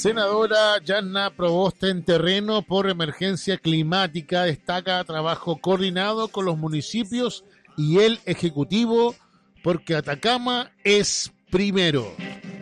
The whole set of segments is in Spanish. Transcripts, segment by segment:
Senadora Yanna Proboste en terreno por emergencia climática destaca trabajo coordinado con los municipios y el Ejecutivo porque Atacama es primero.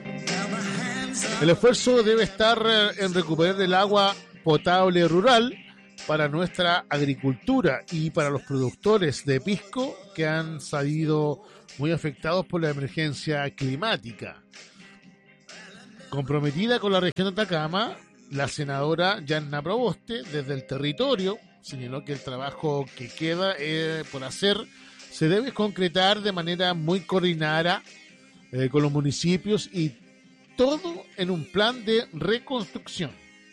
El esfuerzo debe estar en recuperar el agua potable rural para nuestra agricultura y para los productores de pisco que han salido muy afectados por la emergencia climática. Comprometida con la región de Atacama, la senadora Yanna Proboste, desde el territorio, señaló que el trabajo que queda por hacer se debe concretar de manera muy coordinada con los municipios y todo en un plan de reconstrucción.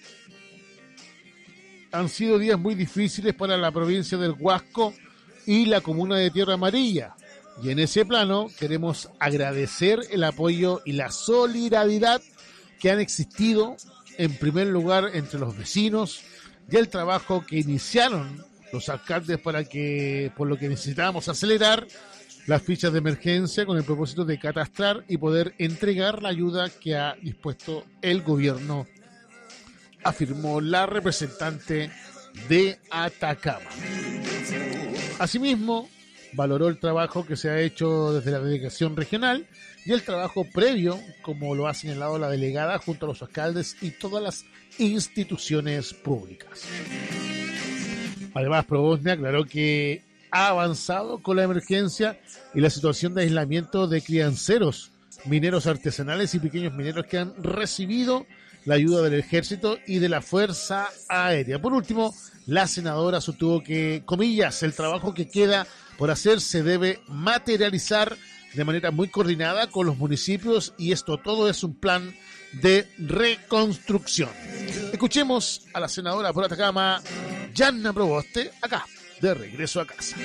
Han sido días muy difíciles para la provincia del Huasco y la comuna de Tierra Amarilla, y en ese plano queremos agradecer el apoyo y la solidaridad que han existido en primer lugar entre los vecinos y el trabajo que iniciaron los alcaldes por lo que necesitábamos acelerar las fichas de emergencia con el propósito de catastrar y poder entregar la ayuda que ha dispuesto el gobierno, afirmó la representante de Atacama. Asimismo, valoró el trabajo que se ha hecho desde la delegación regional y el trabajo previo, como lo ha señalado la delegada, junto a los alcaldes y todas las instituciones públicas. Además, Proboste aclaró que ha avanzado con la emergencia y la situación de aislamiento de crianceros, mineros artesanales y pequeños mineros que han recibido la ayuda del Ejército y de la Fuerza Aérea. Por último, la senadora sostuvo que, comillas, el trabajo que queda por hacer se debe materializar de manera muy coordinada con los municipios y esto todo es un plan de reconstrucción. Escuchemos a la senadora por Atacama, Yanna Proboste, acá, de regreso a casa.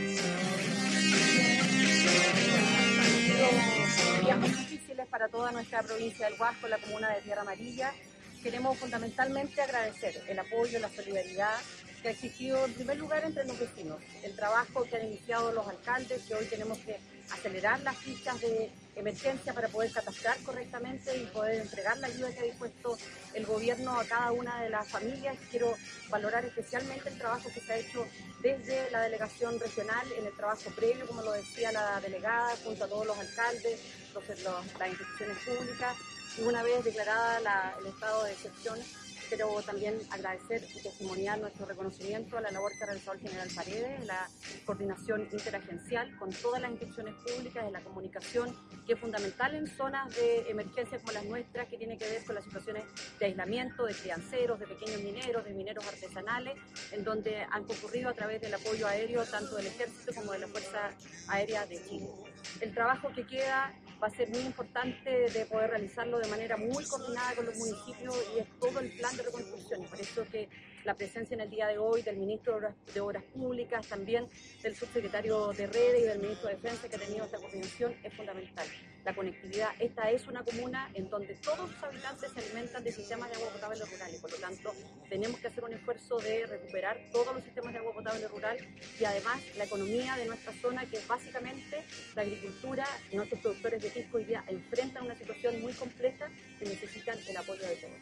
Días muy difíciles para toda nuestra provincia del Huasco, la comuna de Tierra Amarilla. Queremos fundamentalmente agradecer el apoyo, la solidaridad que ha existido en primer lugar entre los vecinos, el trabajo que han iniciado los alcaldes, que hoy tenemos que acelerar las fichas de emergencia para poder catastrar correctamente y poder entregar la ayuda que ha dispuesto el gobierno a cada una de las familias. Quiero valorar especialmente el trabajo que se ha hecho desde la delegación regional, en el trabajo previo, como lo decía la delegada, junto a todos los alcaldes, las instituciones públicas, y una vez declarada el estado de excepción, pero también agradecer y testimoniar nuestro reconocimiento a la labor que ha realizado el general Paredes, la coordinación interagencial con todas las instituciones públicas, de la comunicación, que es fundamental en zonas de emergencia como las nuestras, que tiene que ver con las situaciones de aislamiento, de crianceros, de pequeños mineros, de mineros artesanales, en donde han concurrido a través del apoyo aéreo tanto del Ejército como de la Fuerza Aérea de Chile. El trabajo que queda va a ser muy importante de poder realizarlo de manera muy coordinada con los municipios y es todo el plan de reconstrucción. Por eso que la presencia en el día de hoy del ministro de Obras Públicas, también del subsecretario de Redes y del ministro de Defensa que ha tenido esta coordinación es fundamental. La conectividad, esta es una comuna en donde todos los habitantes se alimentan de sistemas de agua potable rurales, por lo tanto tenemos que hacer un esfuerzo de recuperar todos los sistemas de agua potable rural y además la economía de nuestra zona, que es básicamente la agricultura. Nuestros productores de pisco hoy día enfrentan una situación muy compleja y necesitan el apoyo de todos.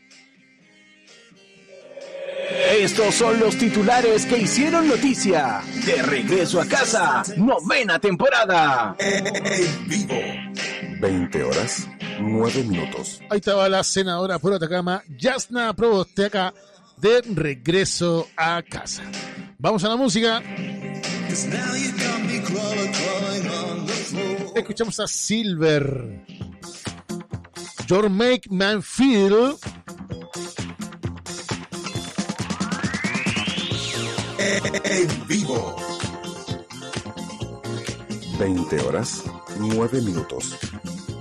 Estos son los titulares que hicieron noticia. De regreso a casa, 9ª temporada. En vivo. 20 horas, 9 minutos. Ahí estaba la senadora por Atacama, Yanna Proboste, acá, de regreso a casa. Vamos a la música. Escuchamos a Silver. You Make Me Feel. En vivo. 20 horas, 9 minutos.